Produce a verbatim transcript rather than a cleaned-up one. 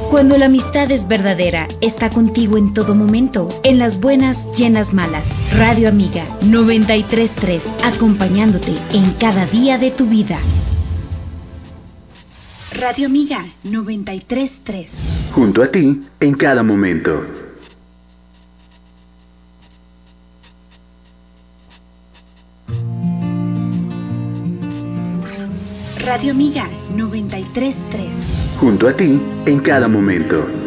Cuando la amistad es verdadera, está contigo en todo momento, en las buenas y en las malas. Radio Amiga noventa y tres punto tres, acompañándote en cada día de tu vida. Radio Amiga noventa y tres punto tres. Junto a ti, en cada momento. Radio Amiga noventa y tres punto tres. Junto a ti, en cada momento.